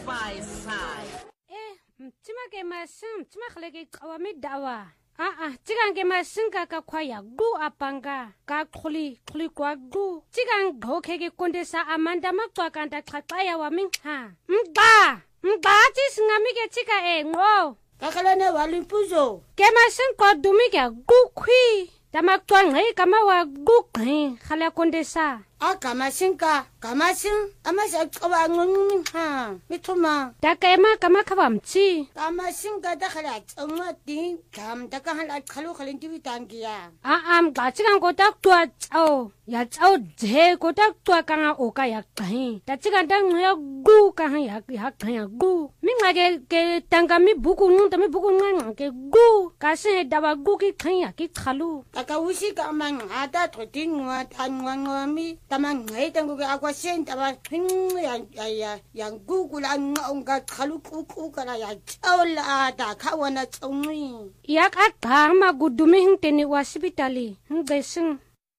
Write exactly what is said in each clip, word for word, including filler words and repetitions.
by side. Eh, mtima ke masim, mtima khleke qawami dawa. Ah ah, tigang ke masinga ka kwaya gu apanga ka khuli khuli kwa gu. Tigang gokhe ke kondesa amanda makwa kanda xaxaya wa minha. Mba, mba tisingami ke tika e ngo. Kakalane walimpuzo. Ke masin ko dumi ke gu khwi. Tamakwa ngai kama wa gu khin khala kondesa. Agama sinka, gama sin, amasa kawa ngungun ha, mituma. Takema kama kawamchi. Gama sinka dakhala tsama din, gam dakhala khalu khalin tiwi tangiya. Ah am gachigang ko tak tua chao, ya chao je ko tak tua kanga oka ya kahin. Tachigang dang ya gu kanga ya ya kaya gu. Minga ke ke tangami buku nung tami buku ngang ke gu. Kasi dawa gu ki kaya ki khalu. Takawusi kamang ada tuding wa tanwangami. Tamang ngay tango ka ako sen tama hing yang yang yang gugulan ngong kalu kuku kana ya chola da kawana chongi yak at ma gudumi hing teni hospitali hing besing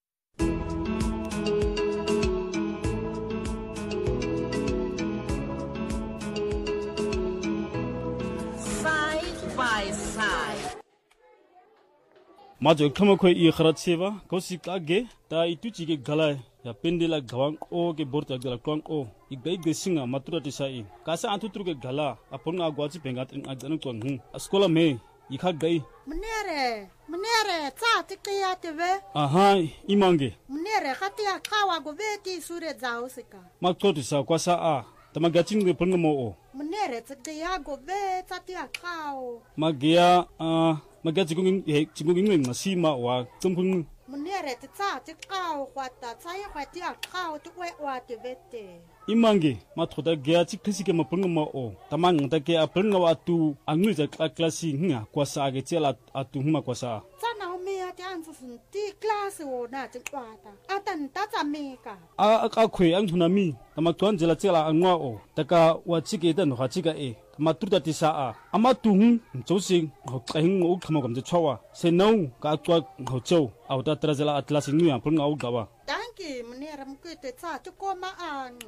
Side by side. Majo kama ko i kharacheva kosi kage ta ituchige galai ya pendela gawang o ke borta gala kwang o igbai gesinga matura tisai kasa antutru ke gala apon agwachi pengat agdan kwang hu askola me ikha gai Munere munere ta tikya tebe aha imange munere khatia kawa go beti sure zausika makto tisa kwasa a tamagaching de pongmo o munere tikya go be tatia kao magia a magaching he chinging ngasima wa tumpung munere tsa tikao kwata tsaya kwatia kao tukwe wa tebete imange mathoda gya chi khisike mapungma o tamang ta ke apungwa wa tu angul ja klasi nga kwasa age chela atu huma kwasa tsana me ya tanzu sunti class wo na tikwata atan ta tsameka a ka khwe ang thunami tamakton jela chela angwa o taka wa chike dan ha chika e maturta tisa a ama tu hu chosing ho kaing o khama gam je chawa se no ka twa ho chau au ta trajela atlas ngi a pung au gawa danki munere mkete tsa tukoma ang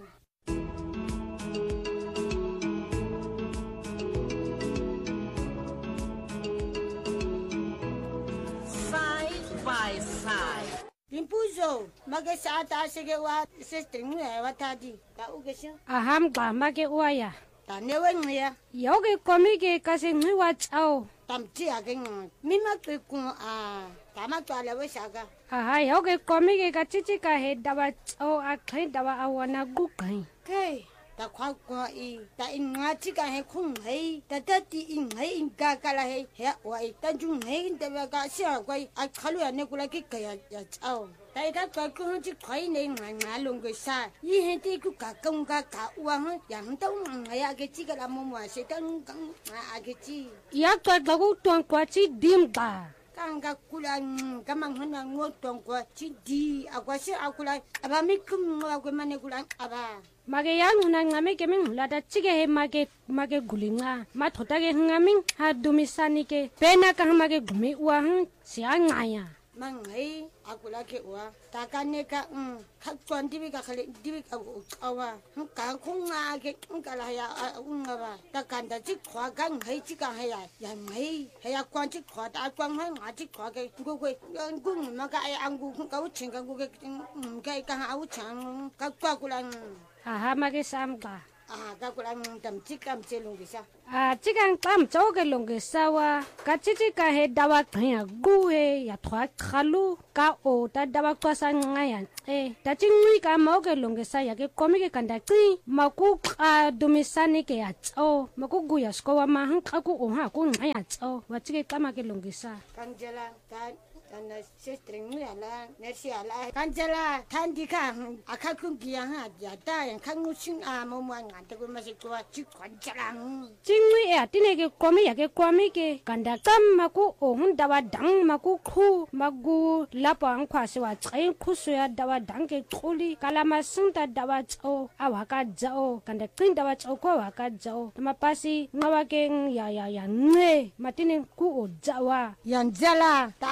By side. Limpuzo, magasa ata sige wa sister mo ay watadi. Ta ugesha. aham ga make uaya. Ta newe ngiya. Yoge komige kasi ngi wa chao. Tamti ageng. Mima ke ku a. Tama to ala wesaga. Aha yoge komige ka chichi ka he dawa chao a khai dawa awana gu kai. Kai. Ta kwa kwa i. Ta ingati ka he khung hei. Ta tati ing hei ing ka kala hei. He wa i ta jung hei ta ba ka sia kwa a khalu ya ne kula ki ka ya ya chao. Ta ita ka ku chi khoi ne ngai nga long ke sa. Yi he ti ku ka kong ka ka wa ha. Yang tau ngai a ke chi ka la mo mo se tang kang a ke chi. Yak to gagu tuang kwa chi dim ba. Kanga kula kamang hana ngotong kwa chi di akwa si akula aba mikum akwa mane kula aba. Mage yang huna ngame ke ming lada chige he mage mage gulinga ma thota ke ngaming ha dumisani ke pena ka mage gumi wa hang sia ngaya Mangai akula ke wa takane ka um khakwan dibi ka khale dibi ka awa ka khunga ke kala ya ungaba takanda chi khwa gang hai chi ka ya ya ngai ya kwan chi khwa ta kwan ha nga chi khwa ke go go ngung ma ka ai angu ka u ching ka go ke ka ka ha u chang ka kwa kula aha mage samga ah ka kula tam chi kam che long bisa a chigang tam choge longe sawa ka chichi ka he dawa khaya gu he ya thwa khalu ka o ta dawa kwa sa ngaya e ta chingui ka moge longe sa ya ke komi ke kanda ti maku a dumisani ke ya cho maku gu ya sko wa ma han ka ku o ha ku ngaya cho wa chige kama ke longe sa kanjala kan Tanda sistering ni ala, nasi ala. Kanjala, tandi ka, akakung kiyang ha, yata yang kangusing a momuan ngante ko masih kuat cik kanjalang. Chingui e tine ke komi ya ke komi ke kanda kam maku o hun dawa dang maku khu magu lapang kwa se wa chai khu su ya dawa dang ke khuli kalama sunta dawa cho awaka jao kanda kin dawa cho ko waka jao mapasi ngawa ke ya ya ya nge matine ku o jawa Yang jala, tak panding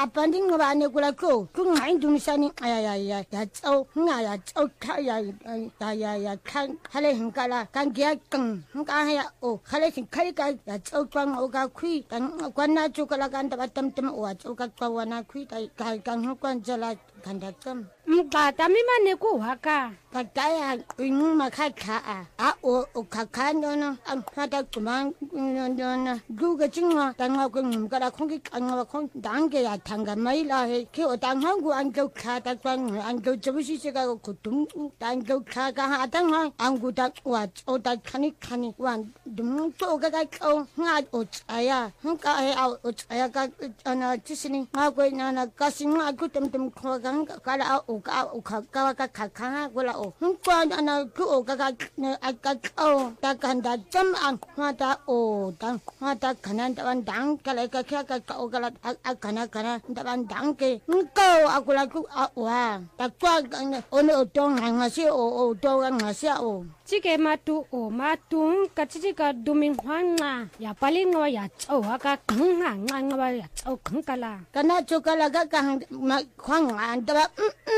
ngaba ne kula ko ku ngai dumisani ya ya ya ya tsau nga ya tsau kha ya ya ya ya khan hale hingala kan gya kang nga ya o hale sin khai ka ya tsau kwang o ka khui kan kwana chukala kan ta tam tam o tsau ka kwawana khui ta ka kan kwan jala kan da tam mqa tami mane ku haka ka ya inu ma kha kha a a o o kha kha no no an hata kumang no no gu ga jingwa ta nga ko ngum ka la khong ki kan nga khong dang ge ya thang ga mai la he ki o dang hang gu an go kha ta kwang an go jabu si se ga ko tum dang go kha ga ha dang ha an gu da wa o da khani khani wan dum to ga ga ko nga o aya hang ka he a o aya ka ana tisini nga ko na na ka sing nga ku tum tum kho ga ka la o ka o kha ka ka kha kha ko la o hang ko ana ku o ga ga a ka o ta kan da jam an ma ta o dang ma ta kanan ta wan dang ka la ka kha ka o ga la a kana kana ta wan dang ke ko a ku la ku a wa ta kwa o no tong nga si o o to nga si o chike matu o matu ka chichi ka dumin hwanga ya palin ngo ya chau haka khang nga nga nga ya chau khang kala kana chukala ga ka ma khwang an ta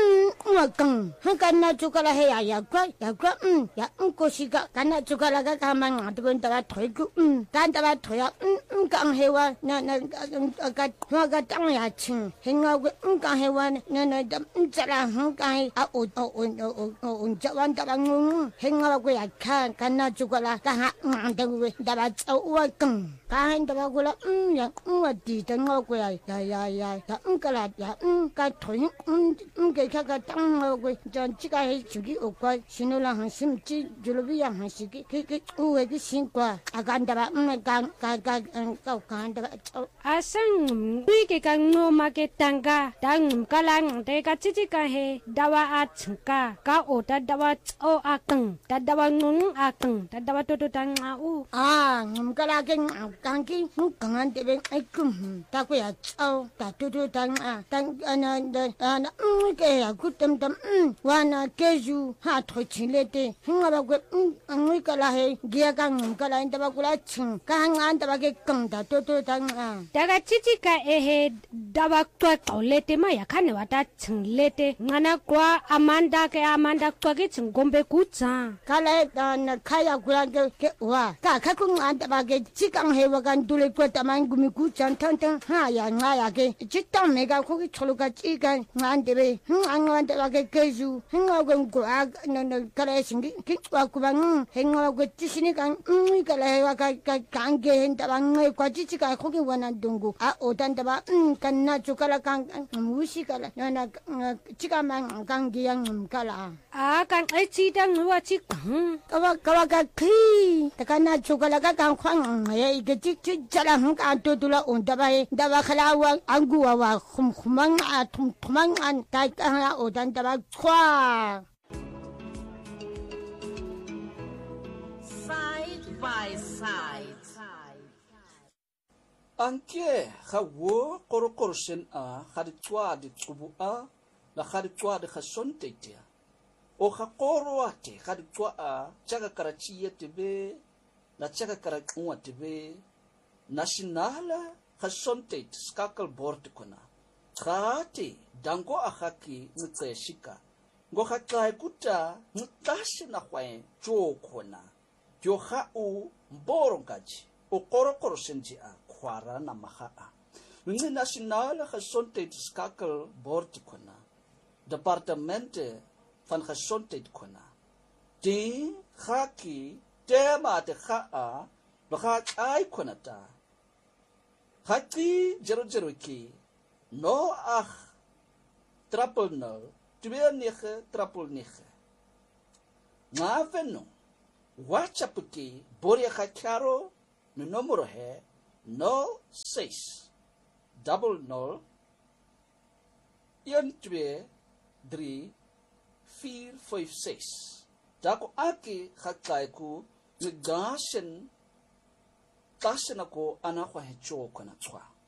ma kang han kana chukala he ya ya kwa ya kwa ya ko si ga kana chukala ga ka ma nga ta ta thoi ku kan ta thoi ya kang he wa na na ka thwa ga tang ya chin he nga ku kang he wa na na da chara han ka a o o o o ja wan ta ngung he nga ko ya kan kana chukala ka ha nga we da ba chau wa kang ka han da ba ko la ya wa di ta ngo ko ya ya ya ya ya ka la ya ka thoi ke ka ka tang ngo ko jan chi ka he chu gi o kwa sinula han sim chi julubi ya han si ki ki u we ki sin kwa a kan da ba ka ka ka ka ka da ba chau asang wi ke ka ngo ma ke tanga dang kalang de ka chichi ka he dawa a chka ka o ta dawa o a kang ta dawa ngung a kang ta dawa to to tang a u à ngum ka la ke kang ki mu kang an de ben ai kum ta ko ya chau ta to to tang a tang ana da ana ke ya ku tam tam wa na ke ju ha tho chin le te nga ba ko ngui ka la he gia ka ngum ka la da ba ku la chin ka nga da ba ke kang ta to to tang a ta ka chichi ka e he dawa kwa ka le te ma ya khane wa ta ching le te ngana kwa amanda ke amanda kwa ke ching gombe ku cha ka la na ka ya ku la ke wa ka ka ku nga da ba ke chi kang he wa kan du le ko ta man gumi ku chan tan tan ha ya nga ya ke chi ta me ga ko ki cholo ka chi ka nga de be nga nga da ba ke ke ju nga ko ko a na na ka la sing ki wa ku ba ng he nga ko chi sini kan ng ka la wa ka ka kang ge hen da ba ng ko chi chi ka ko ki wa na dung gu a o dan da ba kan na chu ka la kang mu si ka la na na chi ka man kang ge yang ka la a kan ai chi dang wa chi kang ka wa ka wa ka khi ta ka na chu ka la ka kang khwang ye ke chi chi cha la hung ka to tu la on da ba da ba khala wa ang gu wa wa khum khumang a thum thumang an ta ka la o dan da ba khwa Side by side. Anke hawo koro koro sen a khadi twa di tsubu a la khadi twa di khasonte te o khakoro ate khadi twa a chaga karachi yete be la chaga karakwa te be nationala khasonte skakal board kona khati dango a khaki mtse shika ngo khakai kuta mtashi na khwae jo kona jo kha u mborongaji o koro koro senji a khwara na maha a ngi nationale gesondheid skakel board kona departemente van gesondheid kona die khaki tema de kha a lo kha ai kona ta khaki zero zero ki no ach triple nul twee nege triple nege ngaveno WhatsApp ki boria khacharo no numero he nol seis double nol een twee drie vier vyf ses dako aki khakai ku ngashen tasena ko ana kwa hecho kona tswa